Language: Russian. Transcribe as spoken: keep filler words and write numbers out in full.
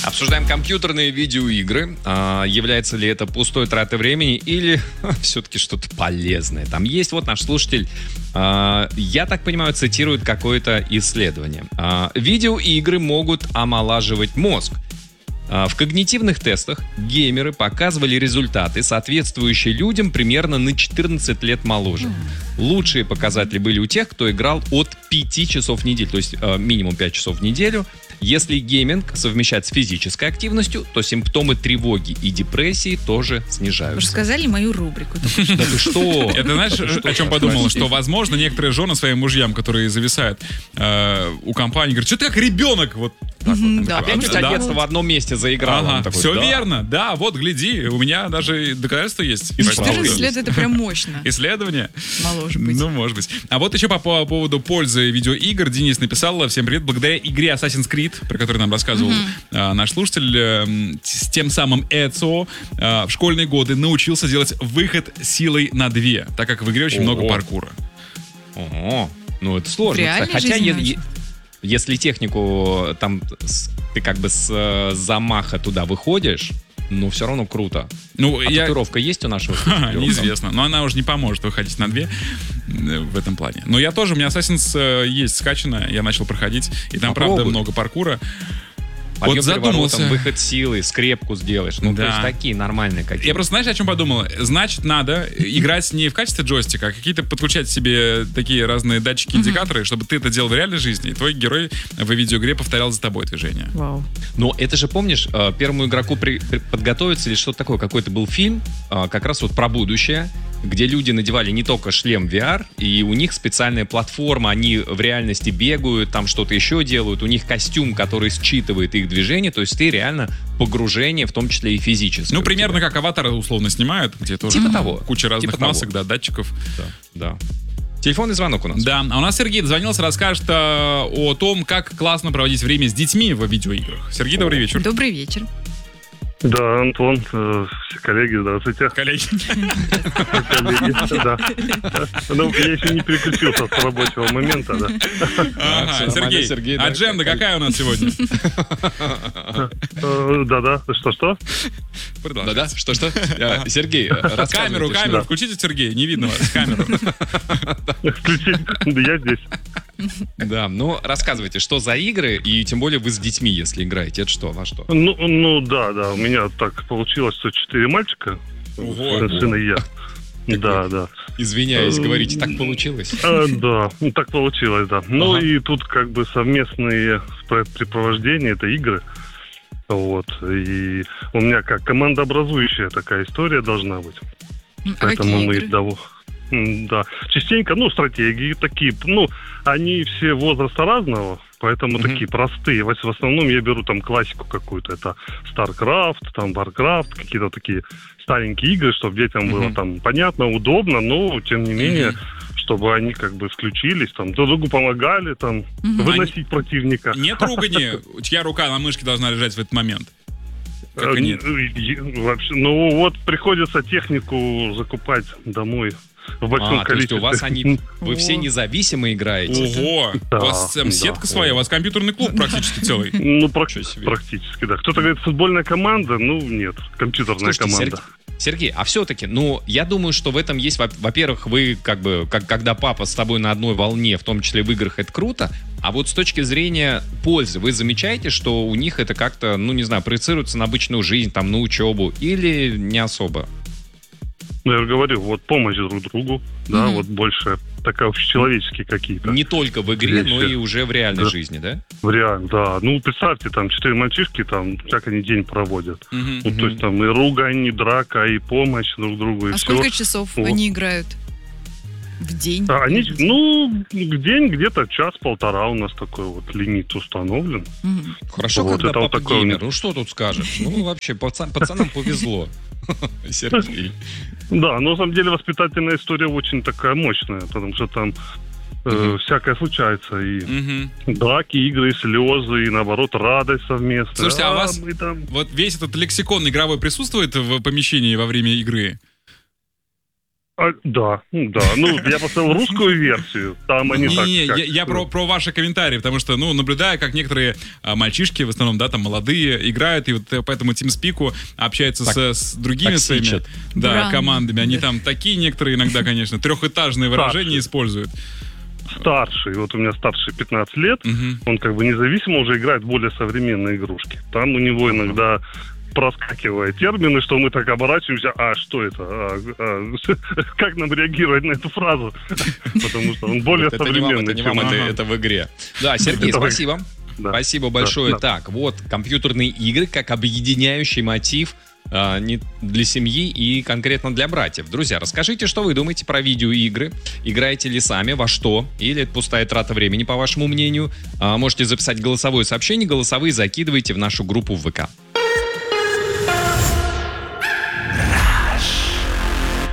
Обсуждаем компьютерные видеоигры. А, является ли это пустой тратой времени или все-таки что-то полезное? Там есть вот наш слушатель, а, я так понимаю, цитирует какое-то исследование. А, видеоигры могут омолаживать мозг. В когнитивных тестах геймеры показывали результаты, соответствующие людям примерно на четырнадцать лет моложе. Лучшие показатели были у тех, кто играл от пяти часов в неделю, то есть э, минимум пять часов в неделю. Если гейминг совмещать с физической активностью, то симптомы тревоги и депрессии тоже снижаются. Вы же сказали мою рубрику. Да ты что? Это знаешь, о чем подумал? Что, возможно, некоторые жены своим мужьям, которые зависают э, у компании, говорят, что ты как ребенок? Вот так вот. Да, Опять наконец-то в одном месте заиграл. Ага, Он такой, все да. верно. Да, вот, гляди, у меня даже доказательства есть. четырнадцать лет это прям мощно. Исследование? Моложе быть. Ну, может быть. А вот еще по, по поводу пользы видеоигр Денис написал: всем привет, благодаря игре Assassin's Creed, про которую нам рассказывал mm-hmm. а, наш слушатель, а, с тем самым Эцио а, в школьные годы научился делать выход силой на две, так как в игре очень Ого. много паркура. Ого. Ну, это сложно. Реальной Хотя, жизни е- е- если технику там с, ты как бы с э, замаха туда выходишь, ну, все равно круто. Ну, а я... татуировка есть у нашего? Ха, неизвестно, но она уже не поможет выходить на две в этом плане. Но я тоже, у меня Assassin's есть скачано, я начал проходить, и там, Попробуй. правда, много паркура. Вот задумался. Выход силы, скрепку сделаешь. Ну, да. То есть такие нормальные какие-то. Я просто, знаешь, о чем подумал? Значит, надо играть не в качестве джойстика, а какие-то подключать себе такие разные датчики-индикаторы, mm-hmm. чтобы ты это делал в реальной жизни, и твой герой в видеоигре повторял за тобой движение. Вау. Но это же, помнишь, первому игроку при, при, подготовиться или что-то такое? Какой-то был фильм, как раз вот про будущее, где люди надевали не только шлем ви ар, и у них специальная платформа, они в реальности бегают, там что-то еще делают, у них костюм, который считывает их движение, то есть ты реально погружение, в том числе и физическое. Ну, примерно как «Аватар» условно снимают, где тоже типа того. куча разных типа масок, того. да, датчиков. Да, да. Телефонный звонок у нас. Да, а у нас Сергей дозвонился, расскажет э, о том, как классно проводить время с детьми в видеоиграх. Сергей, о. добрый вечер. Добрый вечер. Да, Антон, э, коллеги, здравствуйте. Коллеги. Коллеги, да. Ну, я еще не переключился с рабочего момента, да. Ага, Сергей, адженда какая у нас сегодня? Да-да, что-что? Да-да, что-что? Сергей, рассказывайте. Камеру, камеру, включите, Сергей, не видно вас, камеру. Включить, да я здесь. Да, ну рассказывайте, что за игры, и тем более вы с детьми, если играете, это что, во что? Ну, ну да, да, у меня так получилось, что четыре мальчика, Ого. сын и я. Да, да. Извиняюсь, говорите, так получилось? А, да, ну так получилось, да. Ну ага. И тут как бы совместные препровождения, это игры. Вот, и у меня как командообразующая такая история должна быть. А поэтому мы игры? того. Да, частенько, ну, стратегии такие, ну, они все возраста разного, поэтому mm-hmm. такие простые. В основном я беру там классику какую-то, это StarCraft, там Warcraft, какие-то такие старенькие игры, чтобы детям mm-hmm. было там понятно, удобно, но, тем не менее, mm-hmm. чтобы они как бы включились, там, друг другу помогали, там, mm-hmm. выносить они... противника. Нет ругани, чья рука на мышке должна лежать в этот момент? Как и нет? Вообще, ну, вот приходится технику закупать домой. В большом а, количестве. То есть у вас они, вы все независимо играете? Ого! Да, у вас там сетка да, своя, у вас компьютерный клуб практически целый. Ну, практически, да. Кто-то говорит, футбольная команда, ну, нет, компьютерная Слушайте, команда. Сергей, Сергей, а все-таки, ну, я думаю, что в этом есть, во-первых, вы, как бы, как, когда папа с тобой на одной волне, в том числе в играх, это круто, а вот с точки зрения пользы, вы замечаете, что у них это как-то, ну, не знаю, проецируется на обычную жизнь, там, на учебу, или не особо? Ну, я же говорю, вот помощь друг другу, да, mm-hmm. вот больше такая общечеловеческие какие-то. Не только в игре, вещи. Но и уже в реальной да. жизни, да? В реальной, да. Ну, представьте, там, четыре мальчишки, там, как они день проводят. Mm-hmm. Ну, то есть там и ругань, и драка, и помощь друг другу, и а все. сколько часов вот. Они играют? В день? А, они, ну, в день где-то час-полтора у нас такой вот лимит установлен. Mm-hmm. Хорошо, вот, когда вот папа такой... геймер. Ну, что тут скажешь? Ну, вообще, пацан, пацанам повезло. Сергей. Да, но на самом деле воспитательная история очень такая мощная, потому что там э, mm-hmm. всякое случается. И mm-hmm. драки, игры, и слезы, и наоборот радость совместная. Слушайте, а, а у вас там... вот весь этот лексикон игровой присутствует в помещении во время игры? А, да, ну да. Ну, я поставил русскую версию, там они так... Не-не-не, как- я, я про, про ваши комментарии, потому что, ну, наблюдаю, как некоторые а, мальчишки, в основном, да, там, молодые, играют, и вот э, поэтому TeamSpeak общается Так- с, с другими своими токсичат. да, Бран. командами. Они там такие некоторые иногда, конечно, трехэтажные выражения Старшие. используют. Старший, вот у меня старший пятнадцать лет, Мгм. он как бы независимо уже играет в более современные игрушки. Там у него иногда проскакивают термины, что мы так оборачиваемся, а что это? А, а, как нам реагировать на эту фразу? Потому что он более Вот это не вам, современный. это не чем- вам, это, Ага. это в игре. Да, Сергей, Это в- спасибо. Да. Спасибо большое. Да. Так, вот, компьютерные игры как объединяющий мотив а, не для семьи и конкретно для братьев. Друзья, расскажите, что вы думаете про видеоигры. Играете ли сами, во что? Или это пустая трата времени, по вашему мнению? А, можете записать голосовое сообщение. Голосовые закидывайте в нашу группу в ВК.